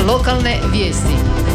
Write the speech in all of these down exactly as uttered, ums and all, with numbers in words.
Lokalne vijesti.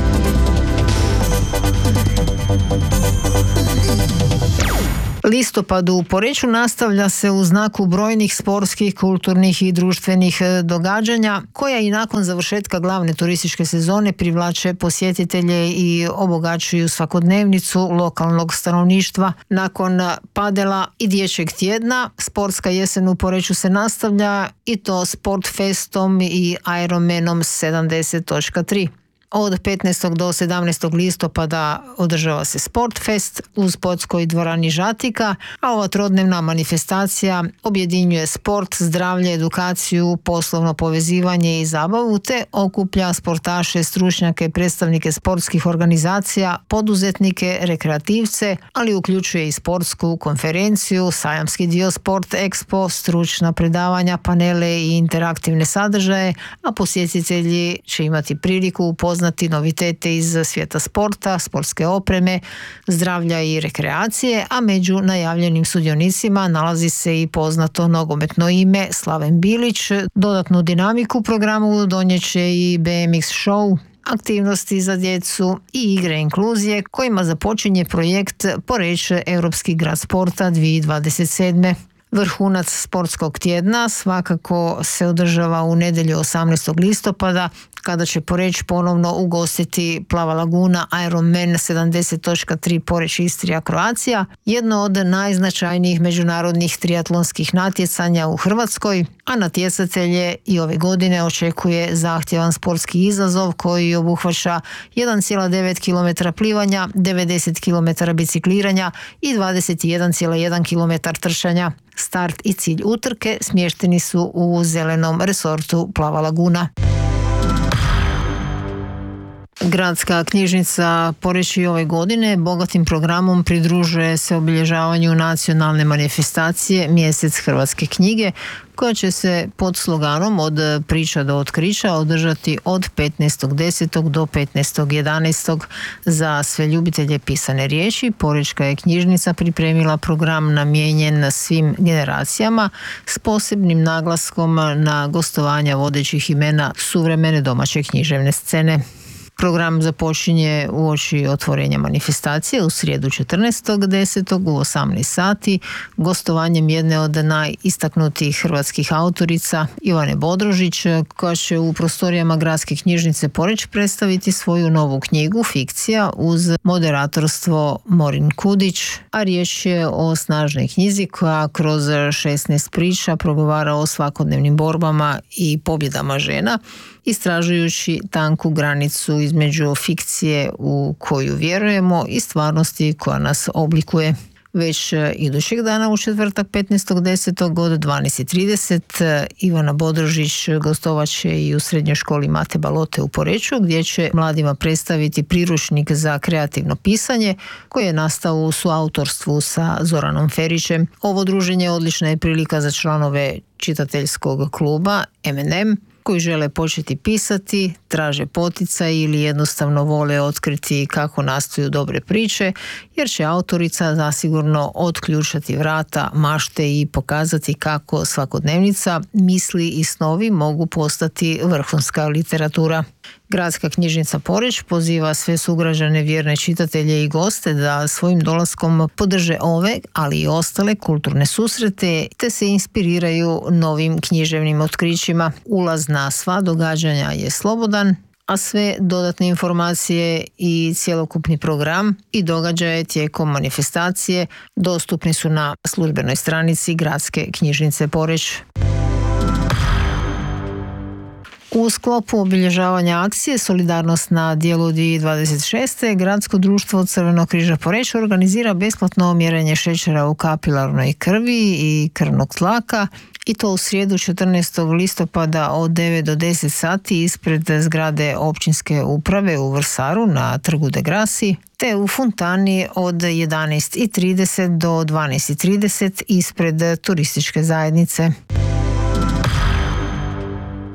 Listopad u Poreču nastavlja se u znaku brojnih sportskih, kulturnih i društvenih događanja koja i nakon završetka glavne turističke sezone privlače posjetitelje i obogaćuju svakodnevnicu lokalnog stanovništva. Nakon padela i dječjeg tjedna, sportska jesen u Poreču se nastavlja i to Sportfestom i Ironmanom sedamdeset točka tri. Od petnaestog do sedamnaestog listopada održava se Sportfest u sportskoj dvorani Žatika, a ova trodnevna manifestacija objedinjuje sport, zdravlje, edukaciju, poslovno povezivanje i zabavu, te okuplja sportaše, stručnjake, predstavnike sportskih organizacija, poduzetnike, rekreativce, ali uključuje i sportsku konferenciju, sajamski dio Sport Expo, stručna predavanja, panele i interaktivne sadržaje, a posjetitelji će imati priliku upoznati novitete iz svijeta sporta, sportske opreme, zdravlja i rekreacije, a među najavljenim sudionicima nalazi se i poznato nogometno ime Slaven Bilić. Dodatnu dinamiku programu donijeće i B M X show, aktivnosti za djecu i igre inkluzije kojima započinje projekt Poreč Europski grad sporta dvije tisuće dvadeset sedme. Vrhunac sportskog tjedna svakako se održava u nedjelju osamnaestog listopada kada će Poreč ponovno ugostiti Plava laguna Ironman sedamdeset točka tri Poreč Istrija Croatia, jedno od najznačajnijih međunarodnih triatlonskih natjecanja u Hrvatskoj, a natjecatelje i ove godine očekuje zahtjevan sportski izazov koji obuhvaća jedan zarez devet kilometara plivanja, devedeset kilometara bicikliranja i dvadeset jedan zarez jedan kilometar trčanja. Start i cilj utrke smješteni su u zelenom resortu Plava laguna. Gradska knjižnica Poreč i ove godine bogatim programom pridružuje se obilježavanju nacionalne manifestacije Mjesec hrvatske knjige, koja će se pod sloganom Od priča do otkrića održati od petnaestog desetog do petnaestog jedanaestog Za sve ljubitelje pisane riječi, Porečka je knjižnica pripremila program namijenjen svim generacijama s posebnim naglaskom na gostovanja vodećih imena suvremene domaće književne scene. Program započinje uoči otvorenja manifestacije u srijedu četrnaestog desetog u osamnaest sati gostovanjem jedne od najistaknutijih hrvatskih autorica Ivane Bodrožić, koja će u prostorijama Gradske knjižnice Poreč predstaviti svoju novu knjigu Fikcija uz moderatorstvo Morin Kudić, a riječ je o snažnoj knjizi koja kroz šesnaest priča progovara o svakodnevnim borbama i pobjedama žena, istražujući tanku granicu između fikcije u koju vjerujemo i stvarnosti koja nas oblikuje. Već idućeg dana u četvrtak petnaestog desetog od dvanaest i trideset Ivana Bodrožić gostovat će i u srednjoj školi Mate Balote u Poreču, gdje će mladima predstaviti priručnik za kreativno pisanje koji je nastao u suautorstvu sa Zoranom Ferićem. Ovo druženje odlična je prilika za članove čitateljskog kluba M and M koji žele početi pisati, traže poticaj ili jednostavno vole otkriti kako nastaju dobre priče, jer će autorica zasigurno otključati vrata mašte i pokazati kako svakodnevnica, misli i snovi mogu postati vrhunska literatura. Gradska knjižnica Poreč poziva sve sugrađane, vjerne čitatelje i goste da svojim dolaskom podrže ove, ali i ostale kulturne susrete te se inspiriraju novim književnim otkrićima. Ulaz na sva događanja je slobodan, a sve dodatne informacije i cjelokupni program i događaje tijekom manifestacije dostupni su na službenoj stranici Gradske knjižnice Poreč. U sklopu obilježavanja akcije Solidarnost na djelu dvije tisuće dvadeset šeste. Gradsko društvo Crvenog križa Poreč organizira besplatno mjerenje šećera u kapilarnoj krvi i krvnog tlaka, i to u srijedu četrnaestog listopada od devet do deset sati ispred zgrade općinske uprave u Vrsaru na Trgu de Grassi, te u Fontani od jedanaest i trideset do dvanaest i trideset ispred turističke zajednice.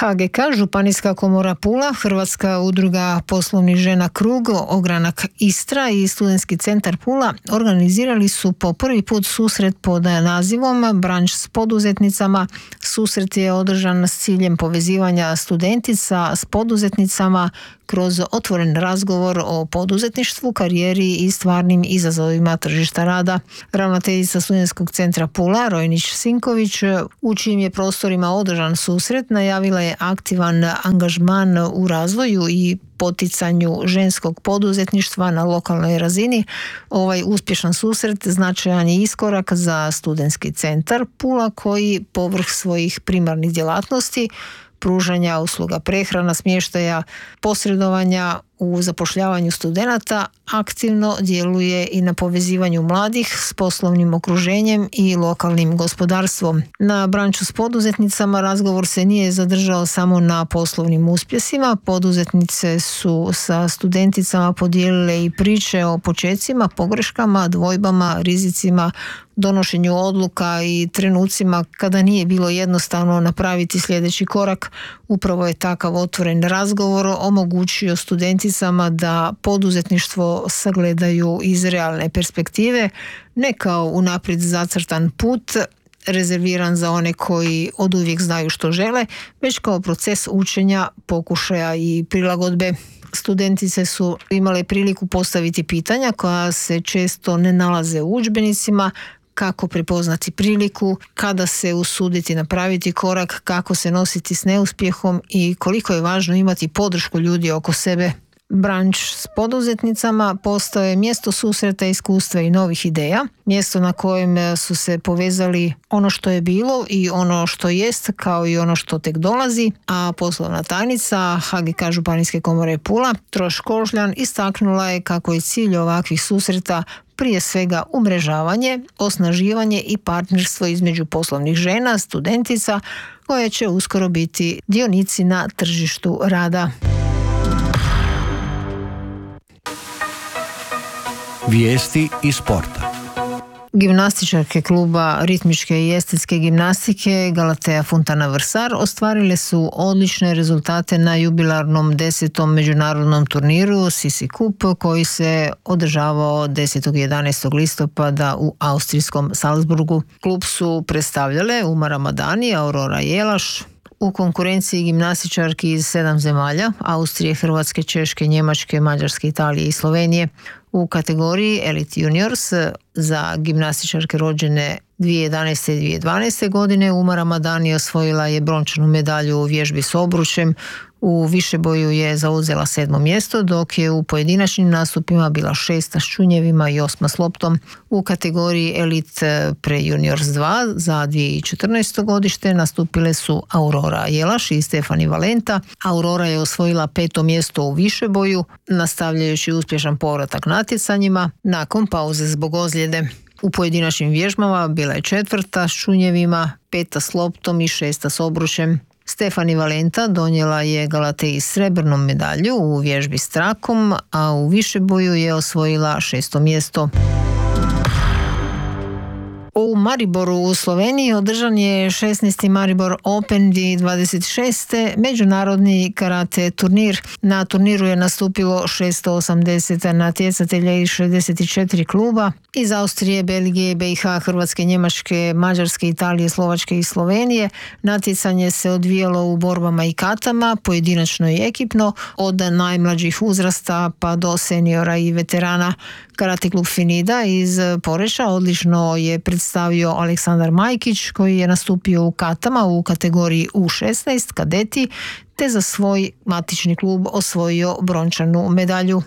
ha ge ka, Županijska komora Pula, Hrvatska udruga poslovnih žena Krug, Ogranak Istra i Studentski centar Pula organizirali su po prvi put susret pod nazivom Branč s poduzetnicama. Susret je održan s ciljem povezivanja studentica s poduzetnicama kroz otvoren razgovor o poduzetništvu, karijeri i stvarnim izazovima tržišta rada. Ravnateljica Studentskog centra Pula, Rojnić-Sinković, u čijim je prostorima održan susret, najavila je aktivan angažman u razvoju i poticanju ženskog poduzetništva na lokalnoj razini. Ovaj uspješan susret značajan je iskorak za Studentski centar Pula koji povrh svojih primarnih djelatnosti pružanja usluga prehrana, smještaja, posredovanja u zapošljavanju studenata aktivno djeluje i na povezivanju mladih s poslovnim okruženjem i lokalnim gospodarstvom. Na branču s poduzetnicama razgovor se nije zadržao samo na poslovnim uspjesima. Poduzetnice su sa studenticama podijelile i priče o počecima, pogreškama, dvojbama, rizicima, donošenju odluka i trenucima kada nije bilo jednostavno napraviti sljedeći korak. Upravo je takav otvoren razgovor omogućio studenticama da poduzetništvo sagledaju iz realne perspektive, ne kao unaprijed zacrtan put rezerviran za one koji oduvijek znaju što žele, već kao proces učenja, pokušaja i prilagodbe. Studentice su imale priliku postaviti pitanja koja se često ne nalaze u udžbenicima, kako prepoznati priliku, kada se usuditi napraviti korak, kako se nositi s neuspjehom i koliko je važno imati podršku ljudi oko sebe. Branč s poduzetnicama postao je mjesto susreta iskustva i novih ideja, mjesto na kojem su se povezali ono što je bilo i ono što jest, kao i ono što tek dolazi, a poslovna tajnica ha ge ka Županijske komore Pula, Troš Kožljan, istaknula je kako je cilj ovakvih susreta prije svega umrežavanje, osnaživanje i partnerstvo između poslovnih žena, studentica, koje će uskoro biti dionici na tržištu rada. Vijesti iz sporta. Gimnastičarke kluba ritmičke i estetske gimnastike Galatea Fontana Vrsar ostvarile su odlične rezultate na jubilarnom desetom međunarodnom turniru Sisi Cup koji se održavao desetog i jedanaestog listopada u austrijskom Salzburgu. Klub su predstavljale Uma Ramadani, Aurora Jelaš. U konkurenciji gimnastičarki iz sedam zemalja, Austrije, Hrvatske, Češke, Njemačke, Mađarske, Italije i Slovenije. U kategoriji Elite Juniors za gimnastičarke rođene dvije tisuće jedanaeste i dvije tisuće dvanaeste godine Uma Ramadani osvojila je brončanu medalju u vježbi s obručem. U višeboju je zauzela sedmo mjesto, dok je u pojedinačnim nastupima bila šesta s čunjevima i osma s loptom. U kategoriji Elite Pre-Juniors dva za dvije tisuće četrnaesto godište nastupile su Aurora Jelaš i Stefani Valenta. Aurora je osvojila peto mjesto u višeboju, nastavljajući uspješan povratak natjecanjima nakon pauze zbog ozljede. U pojedinačnim vježbama bila je četvrta s čunjevima, peta s loptom i šesta s obručem. Stefani Valenta donijela je Galateji srebrnu medalju u vježbi s trakom, a u višeboju je osvojila šesto mjesto. U Mariboru u Sloveniji održan je šesnaesti Maribor Open dvije tisuće dvadeset šeste međunarodni karate turnir. Na turniru je nastupilo šesto osamdeset natjecatelja iz šezdeset četiri kluba iz Austrije, Belgije, be i ha, Hrvatske, Njemačke, Mađarske, Italije, Slovačke i Slovenije. Natjecanje se odvijalo u borbama i katama, pojedinačno i ekipno, od najmlađih uzrasta pa do seniora i veterana. Karate klub Finida iz Poreča odlično je predstavio Aleksandar Majkić koji je nastupio u katama u kategoriji U šesnaest kadeti te za svoj matični klub osvojio brončanu medalju.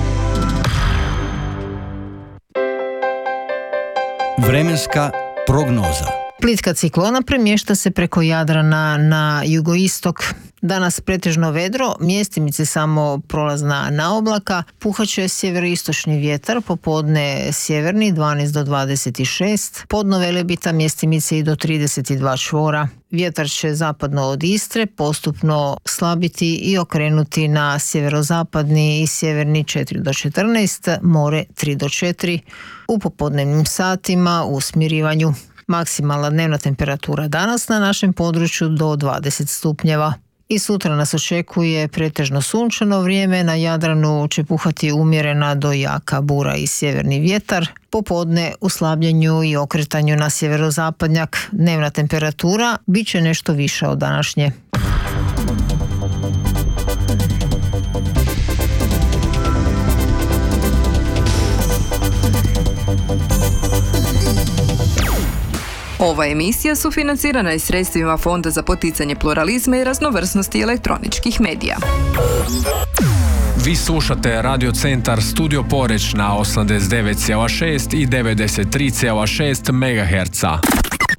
Vremenska prognoza. Plitka ciklona premješta se preko Jadrana na jugoistok. Danas pretežno vedro, mjestimice samo prolazna naoblaka, puhaće sjeveroistočni vjetar, popodne sjeverni dvanaest do dvadeset šest, podno Velebita mjestimice i do trideset dva čvora. Vjetar će zapadno od Istre postupno slabiti i okrenuti na sjeverozapadni i sjeverni četiri do četrnaest, more tri do četiri. U popodnevnim satima u smirivanju. Maksimalna dnevna temperatura danas na našem području do dvadeset stupnjeva. I sutra nas očekuje pretežno sunčano vrijeme, na Jadranu će puhati umjerena do jaka bura i sjeverni vjetar. Popodne u slabljenju i okretanju na sjeverozapadnjak dnevna temperatura bit će nešto viša od današnje. Ova emisija sufinancirana je sredstvima Fonda za poticanje pluralizma i raznovrsnosti elektroničkih medija. Vi slušate Radio Centar Studio Poreč na osamdeset devet zarez šest i devedeset tri zarez šest megaherca.